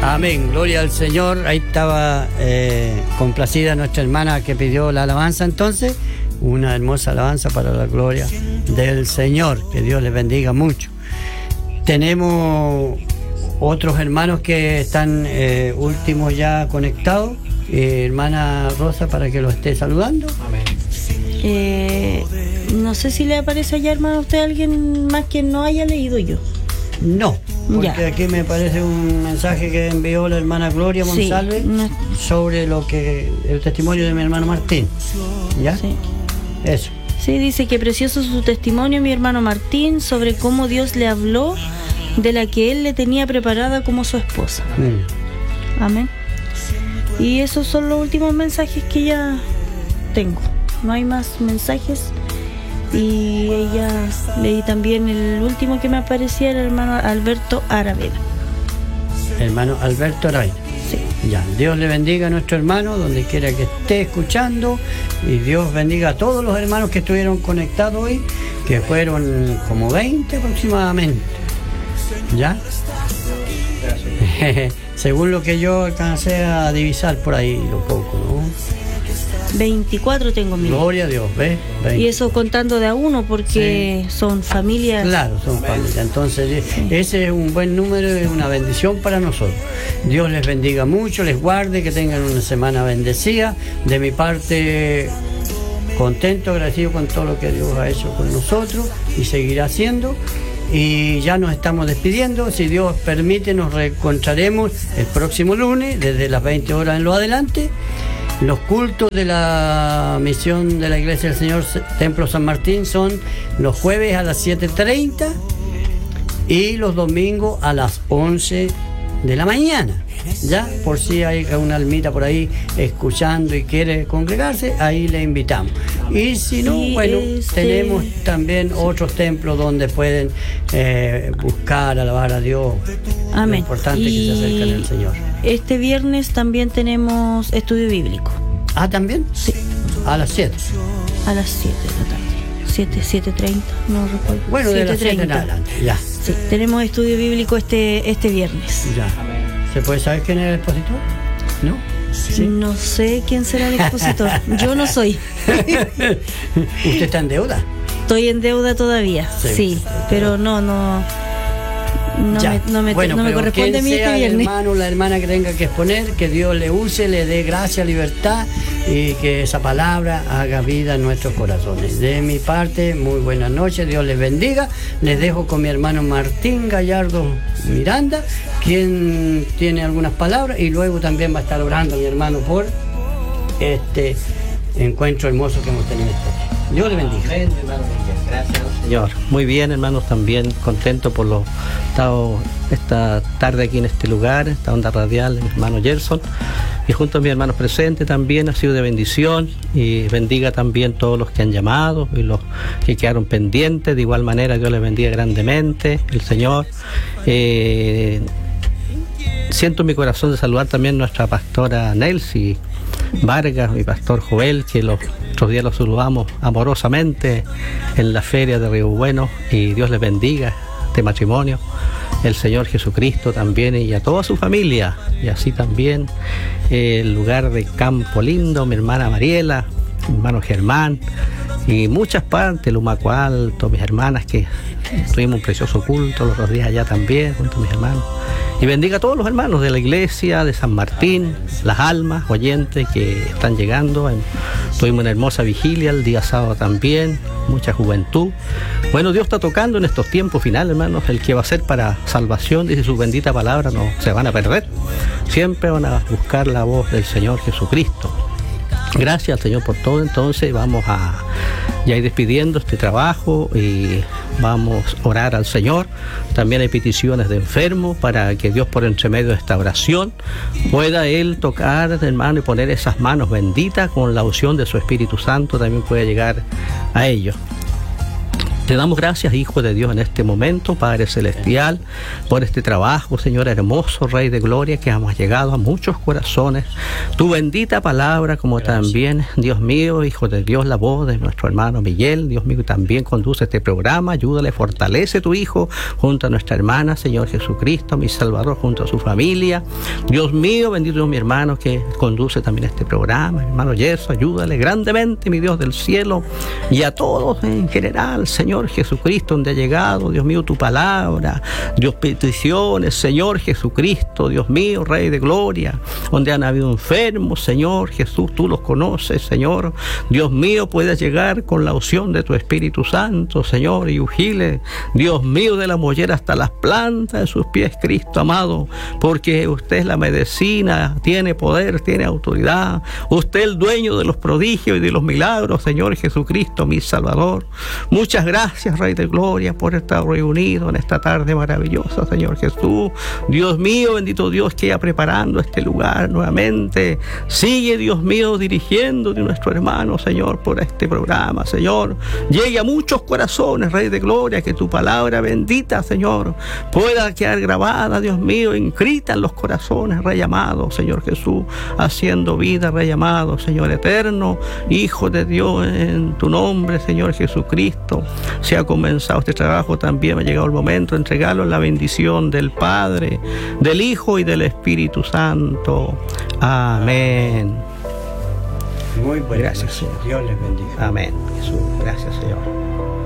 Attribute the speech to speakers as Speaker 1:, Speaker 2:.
Speaker 1: Amén, gloria al Señor. Ahí estaba complacida nuestra hermana que pidió la alabanza entonces. Una hermosa alabanza para la gloria del Señor. Que Dios les bendiga mucho. Tenemos otros hermanos que están últimos ya conectados. Hermana Rosa, para que lo esté saludando.
Speaker 2: Amén.
Speaker 3: No sé si le aparece allá, hermano, a usted alguien más que no haya leído yo.
Speaker 1: No, porque
Speaker 3: Ya.
Speaker 1: aquí me parece un mensaje que envió la hermana Gloria Monsalve sobre lo que el testimonio de mi hermano Martín. ¿Ya?
Speaker 3: Sí.
Speaker 1: Eso.
Speaker 3: Sí, dice que precioso su testimonio, mi hermano Martín, sobre cómo Dios le habló de la que él le tenía preparada como su esposa. Amén. Y esos son los últimos mensajes que ya tengo. No hay más mensajes. Y ella leí también el último que me aparecía, el hermano Alberto Aravena.
Speaker 1: Hermano Alberto Aravena.
Speaker 3: Sí.
Speaker 1: Ya, Dios le bendiga a nuestro hermano donde quiera que esté escuchando, y Dios bendiga a todos los hermanos que estuvieron conectados hoy, que fueron como 20 aproximadamente. ¿Ya? Según lo que yo alcancé a divisar por ahí lo poco, ¿no?
Speaker 3: 24 tengo, mi.
Speaker 1: Gloria a Dios, ¿ves?
Speaker 3: Y eso contando de a uno, porque son familias.
Speaker 1: Claro, son familias. Entonces, ese es un buen número, es una bendición para nosotros. Dios les bendiga mucho, les guarde, que tengan una semana bendecida. De mi parte, contento, agradecido con todo lo que Dios ha hecho con nosotros y seguirá haciendo. Y ya nos estamos despidiendo. Si Dios permite, nos reencontraremos el próximo lunes, desde las 20 horas en lo adelante. Los cultos de la misión de la Iglesia del Señor Templo San Martín son los jueves a las 7:30 y los domingos a las 11 de la mañana. Ya, por si hay una almita por ahí escuchando y quiere congregarse, ahí le invitamos. Y si no, bueno, tenemos también otros templos donde pueden buscar, alabar a Dios.
Speaker 3: Amén.
Speaker 1: Lo importante es que se acerquen al Señor.
Speaker 3: Este viernes también tenemos estudio bíblico.
Speaker 1: ¿Ah, también?
Speaker 3: Sí.
Speaker 1: A las 7.
Speaker 3: A las 7 de la tarde. 7:30, no recuerdo.
Speaker 1: Bueno, de las 7 en adelante, ya.
Speaker 3: Sí, tenemos estudio bíblico este viernes.
Speaker 1: Ya. ¿Se puede saber quién es el expositor? ¿No? ¿Sí?
Speaker 3: No sé quién será el expositor. Yo no soy.
Speaker 1: ¿Usted está en deuda?
Speaker 3: Estoy en deuda todavía, sí, pero no me corresponde a mí este viernes.
Speaker 1: El hermano, la hermana que tenga que exponer, que Dios le use, le dé gracia, libertad, y que esa palabra haga vida en nuestros corazones. De mi parte, muy buenas noches, Dios les bendiga. Les dejo con mi hermano Martín Gallardo Miranda, quien tiene algunas palabras, y luego también va a estar orando mi hermano por este encuentro hermoso que hemos tenido esta noche. Dios le bendiga.
Speaker 2: Amén, hermano. Gracias, Señor. Muy bien, hermanos, también contento por lo estado esta tarde aquí en este lugar, esta onda radial de mi hermano Gerson, y junto a mis hermanos presentes también ha sido de bendición, y bendiga también todos los que han llamado y los que quedaron pendientes. De igual manera, Dios les bendiga grandemente, el Señor. Siento en mi corazón de saludar también a nuestra pastora Nelcy Vargas, mi pastor Joel, que los otros días los saludamos amorosamente en la feria de Río Bueno, y Dios les bendiga este matrimonio, el Señor Jesucristo también, y a toda su familia, y así también el lugar de Campo Lindo, mi hermana Mariela, mi hermano Germán, y muchas partes, Lumaco Alto, mis hermanas, que tuvimos un precioso culto los 2 días allá también junto a mis hermanos. Y bendiga a todos los hermanos de la iglesia de San Martín, las almas oyentes que están llegando. Tuvimos una hermosa vigilia el día sábado también, mucha juventud. Bueno, Dios está tocando en estos tiempos finales, hermanos. El que va a ser para salvación, dice su bendita palabra, no se van a perder. Siempre van a buscar la voz del Señor Jesucristo. Gracias al Señor por todo. Entonces vamos a ya ir despidiendo este trabajo y vamos a orar al Señor. También hay peticiones de enfermos para que Dios, por entre medio de esta oración, pueda Él tocar, hermano, y poner esas manos benditas con la unción de su Espíritu Santo, también puede llegar a ellos. Te damos gracias, Hijo de Dios, en este momento, Padre Celestial, por este trabajo, Señor hermoso, Rey de Gloria, que hemos llegado a muchos corazones. Tu bendita palabra, como también, Dios mío, Hijo de Dios, la voz de nuestro hermano Miguel, Dios mío, también conduce este programa. Ayúdale, fortalece tu Hijo junto a nuestra hermana, Señor Jesucristo, mi Salvador, junto a su familia. Dios mío, bendito Dios, mi hermano, que conduce también este programa, mi hermano Yeso, ayúdale grandemente, mi Dios del cielo, y a todos en general, Señor Jesucristo, donde ha llegado, Dios mío, tu palabra, Dios, peticiones, Señor Jesucristo, Dios mío, Rey de Gloria, donde han habido enfermos, Señor Jesús, tú los conoces, Señor, Dios mío, puedes llegar con la unción de tu Espíritu Santo, Señor, y ungile, Dios mío, de la mollera hasta las plantas de sus pies, Cristo amado, porque usted es la medicina, tiene poder, tiene autoridad, usted es el dueño de los prodigios y de los milagros, Señor Jesucristo, mi Salvador. Muchas gracias, Rey de Gloria, por estar reunido en esta tarde maravillosa, Señor Jesús. Dios mío, bendito Dios, que ya preparando este lugar nuevamente. Sigue, Dios mío, dirigiendo de nuestro hermano, Señor, por este programa, Señor. Llegue a muchos corazones, Rey de Gloria, que tu palabra bendita, Señor, pueda quedar grabada, Dios mío, inscrita en los corazones, Rey amado, Señor Jesús, haciendo vida, Rey amado, Señor eterno, Hijo de Dios, en tu nombre, Señor Jesucristo. Se ha comenzado este trabajo, también ha llegado el momento de entregarlo en la bendición del Padre, del Hijo y del Espíritu Santo. Amén.
Speaker 1: Muy buenas. Gracias, Señor. Dios les bendiga.
Speaker 2: Amén. Jesús, gracias, Señor.